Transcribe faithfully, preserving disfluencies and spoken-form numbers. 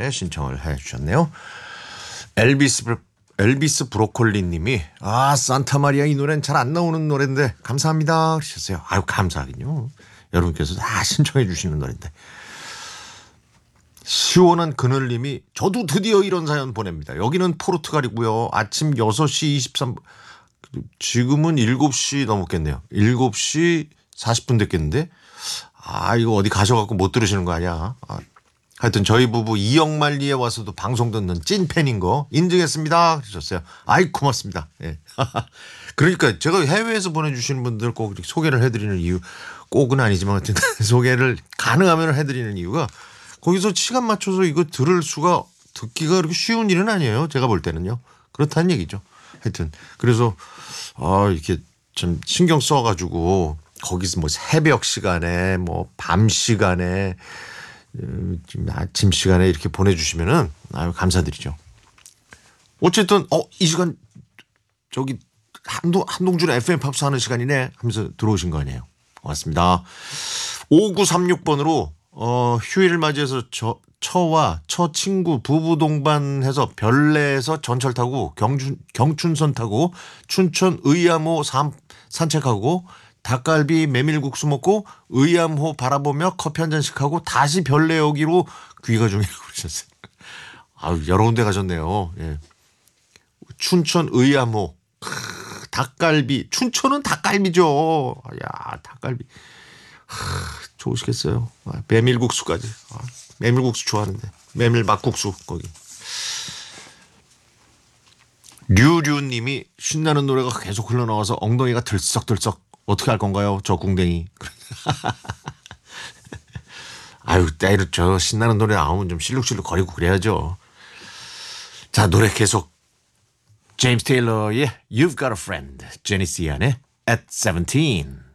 노래 신청을 해주셨네요. 엘비스 브로, 엘비스 브로콜리님이 아 산타마리아 이 노래는 잘 안 나오는 노래인데 감사합니다 그러셨어요. 아유 감사하긴요. 여러분께서 다 신청해 주시는 노래인데. 시원한 그늘님이 저도 드디어 이런 사연 보냅니다. 여기는 포르투갈이고요. 아침 여섯 시 이십삼 분 지금은 일곱 시 넘었겠네요. 일곱 시 사십 분 됐겠는데 아 이거 어디 가셔갖고 못 들으시는 거 아니야. 아, 하여튼 저희 부부 이영만리에 와서도 방송 듣는 찐팬인 거 인증했습니다 그러셨어요. 아이 고맙습니다. 예. 그러니까 제가 해외에서 보내주시는 분들 꼭 이렇게 소개를 해드리는 이유 꼭은 아니지만 하여튼 소개를 가능하면 해드리는 이유가 거기서 시간 맞춰서 이거 들을 수가 듣기가 그렇게 쉬운 일은 아니에요. 제가 볼 때는요. 그렇다는 얘기죠. 하여튼 그래서 아 이렇게 좀 신경 써가지고 거기서 뭐 새벽 시간에 뭐 밤 시간에 아침 시간에 이렇게 보내주시면은 아유 감사드리죠. 어쨌든 어 이 시간 저기 한동 한동준 에프엠 팝스 하는 시간이네 하면서 들어오신 거 아니에요. 고맙습니다. 오구삼육 번으로 어, 휴일을 맞이해서 저, 처와 처 친구 부부 동반해서 별내에서 전철 타고 경춘, 경춘선 타고 춘천 의암호 산, 산책하고 닭갈비 메밀국수 먹고 의암호 바라보며 커피 한 잔씩 하고 다시 별내 오기로 귀가 중이라고 그러셨어요. 아유, 여러 군데 가셨네요. 예. 춘천 의암호 크, 닭갈비 춘천은 닭갈비죠. 야 닭갈비 하, 좋으시겠어요. 아, 메밀국수까지. 아, 메밀국수 좋아하는데. 메밀 막국수 거기. 류류님이 신나는 노래가 계속 흘러나와서 엉덩이가 들썩들썩 어떻게 할 건가요? 저 궁뎅이. 아유 때로 저 신나는 노래 나오면 좀 실룩실룩 거리고 그래야죠. 자 노래 계속 제임스 테일러의 You've Got a Friend, 제니스 이안의 At 세븐틴.